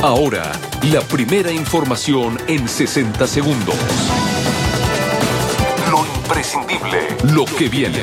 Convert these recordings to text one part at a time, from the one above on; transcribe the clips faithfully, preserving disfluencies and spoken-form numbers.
Ahora, la primera información en sesenta segundos. Lo imprescindible, lo que viene.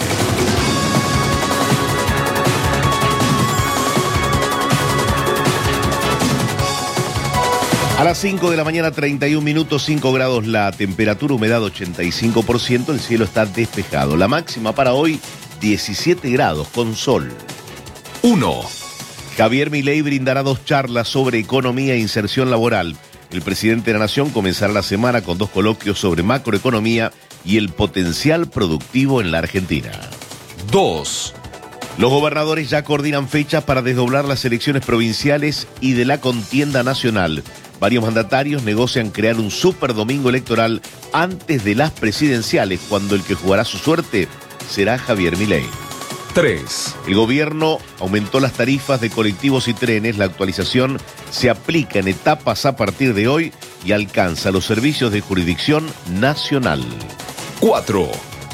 A las cinco de la mañana, treinta y un minutos, cinco grados la temperatura, humedad ochenta y cinco por ciento, el cielo está despejado. La máxima para hoy, diecisiete grados, con sol. uno. Javier Milei brindará dos charlas sobre economía e inserción laboral. El presidente de la Nación comenzará la semana con dos coloquios sobre macroeconomía y el potencial productivo en la Argentina. dos. Los gobernadores ya coordinan fechas para desdoblar las elecciones provinciales y de la contienda nacional. Varios mandatarios negocian crear un super domingo electoral antes de las presidenciales, cuando el que jugará su suerte será Javier Milei. tres. El gobierno aumentó las tarifas de colectivos y trenes. La actualización se aplica en etapas a partir de hoy y alcanza los servicios de jurisdicción nacional. cuatro.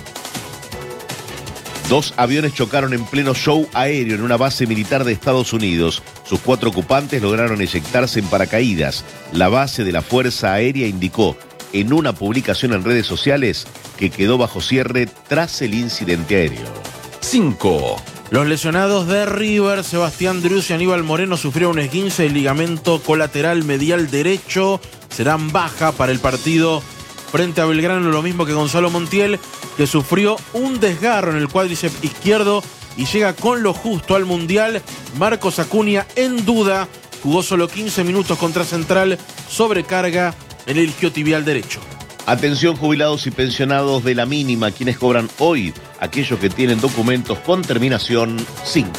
Dos aviones chocaron en pleno show aéreo en una base militar de Estados Unidos. Sus cuatro ocupantes lograron eyectarse en paracaídas. La base de la Fuerza Aérea indicó en una publicación en redes sociales que quedó bajo cierre tras el incidente aéreo. cinco. Los lesionados de River, Sebastián Driussi y Aníbal Moreno, sufrieron un esguince del ligamento colateral medial derecho. Serán baja para el partido frente a Belgrano, lo mismo que Gonzalo Montiel, que sufrió un desgarro en el cuádriceps izquierdo y llega con lo justo al Mundial. Marcos Acuña en duda, jugó solo quince minutos contra Central, sobrecarga en el isquiotibial derecho. Atención, jubilados y pensionados de la mínima, quienes cobran hoy, aquellos que tienen documentos con terminación cinco.